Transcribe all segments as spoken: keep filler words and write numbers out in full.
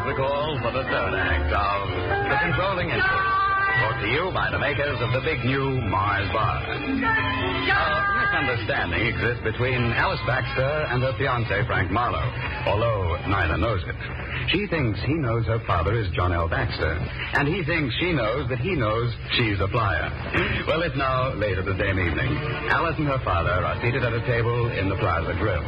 the call for the third act of The Controlling Interest, brought to you by the makers of the big new Mars Bar. A misunderstanding exists between Alice Baxter and her fiancé, Frank Marlowe, although neither knows it. She thinks he knows her father is John L. Baxter, and he thinks she knows that he knows she's a flyer. Well, it's now late at the same evening. Alice and her father are seated at a table in the Plaza Grill.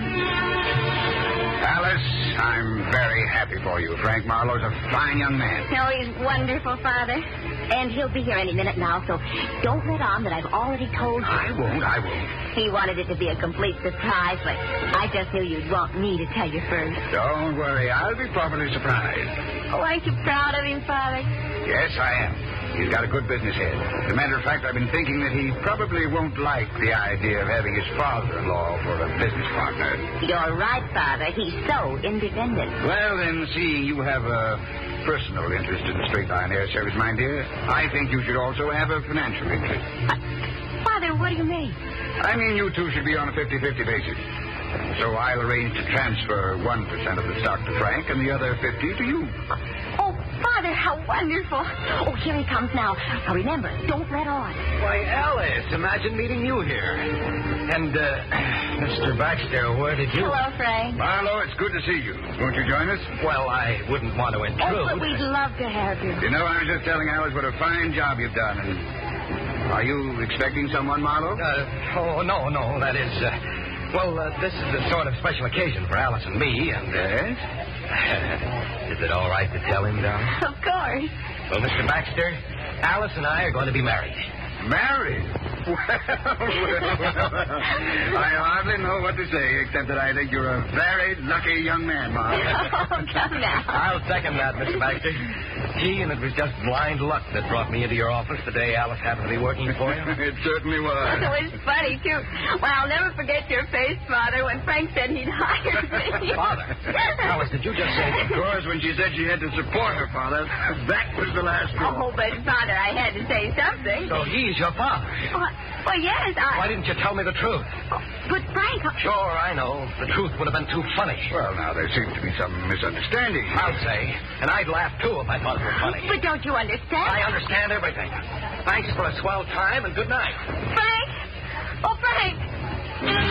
Alice, I'm very happy for you. Frank Marlowe's a fine young man. Oh, he's wonderful, Father. And he'll be here any minute now, so don't let on that I've already told you. I won't, I won't. He wanted it to be a complete surprise, but I just knew you'd want me to tell you first. Don't worry, I'll be properly surprised. Oh, aren't you proud of him, Father? Yes, I am. He's got a good business head. As a matter of fact, I've been thinking that he probably won't like the idea of having his father-in-law for a business partner. You're right, Father. He's so independent. Well, then, seeing you have a personal interest in the Straight Line Air Service, my dear, I think you should also have a financial interest. Uh, Father, what do you mean? I mean, you two should be on a fifty-fifty basis. So I'll arrange to transfer one percent of the stock to Frank and the other fifty to you. Oh, Father, how wonderful. Oh, here he comes now. Now, remember, don't let on. Why, Alice, imagine meeting you here. And, uh, Mister Baxter, where did you... Hello, Frank. Marlowe, it's good to see you. Won't you join us? Well, I wouldn't want to intrude. Oh, but we'd love to have you. You know, I was just telling Alice what a fine job you've done. And are you expecting someone, Marlowe? Uh, oh, no, no, that is... Uh, well, uh, this is a sort of special occasion for Alice and me, and... Yes? Is it all right to tell him, darling? Of course. Well, Mister Baxter, Alice and I are going to be married. Married? Well, well, I hardly know what to say, except that I think you're a very lucky young man, Mark. Oh, come now. I'll second that, Mister Baxter. Gee, and it was just blind luck that brought me into your office the day Alice happened to be working for you. It certainly was. It was funny, too. Well, I'll never forget your face, Father, when Frank said he'd hire me. Father? Alice, did you just say... Of course, when she said she had to support her father, that was the last straw. Oh, but, Father, I had to say something. So he's your father? Well, well yes, I... Why didn't you tell me the truth? Oh, but, Frank... I... Sure, I know. The truth would have been too funny. Well, now, there seems to be some misunderstanding. I'll say. And I'd laugh, too, if I thought it was funny. But don't you understand? I understand everything. Thanks for a swell time, and good night. Frank! Oh, Frank!